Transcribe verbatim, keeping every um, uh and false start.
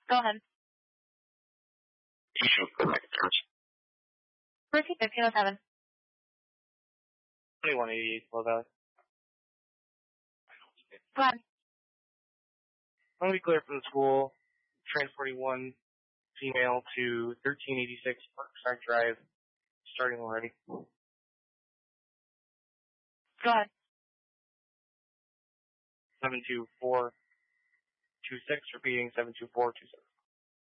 Go ahead. Issue for my search. Proceed fifteen oh seven. twenty-one eighty-eight, Slow Valley. Go ahead. I'm going to be clear from the school. Transporting one female to thirteen eighty-six Parkside Drive, starting already. Go ahead. seven two four two six, repeating seven two four two six.